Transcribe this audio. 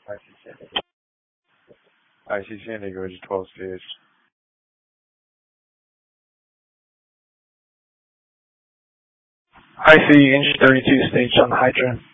IC San Diego is 12 stage. IC engine 32 stage on the Hydra.